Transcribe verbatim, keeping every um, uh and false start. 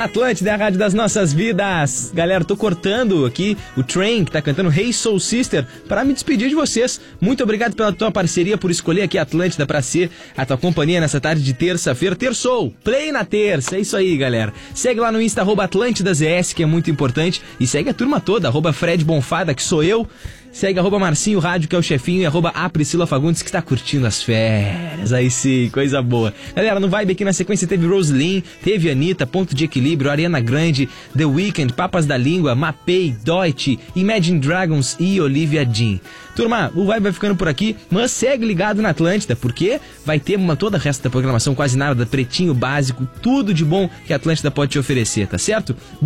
Atlântida é a rádio das nossas vidas. Galera, tô cortando aqui o Train, que tá cantando Hey Soul Sister, para me despedir de vocês. Muito obrigado pela tua parceria, por escolher aqui a Atlântida pra ser a tua companhia nessa tarde de terça-feira. Terçou, play na terça, é isso aí, galera. Segue lá no Insta, arroba AtlântidaZS, que é muito importante. E segue a turma toda, arroba Fred Bonfada, que sou eu. Segue arroba Marcinho Rádio, que é o chefinho, e arroba a Priscila Fagundes, que está curtindo as férias. Aí sim, coisa boa. Galera, no Vibe aqui na sequência teve Roslyn, teve Anitta, Ponto de Equilíbrio, Ariana Grande, The Weeknd, Papas da Língua, Mapei, Deutsche, Imagine Dragons e Olivia Dean. Turma, o Vibe vai ficando por aqui, mas segue ligado na Atlântida, porque vai ter uma, toda a resto da programação, quase nada, pretinho básico, tudo de bom que a Atlântida pode te oferecer, tá certo?